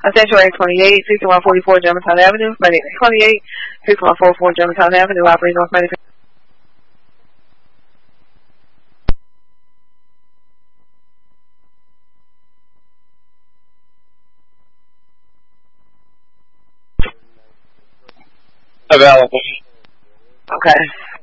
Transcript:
Sanctuary 28, 6144 Germantown Avenue, Monday 28, 6144 Germantown Avenue, operating off Monday. Available. Okay.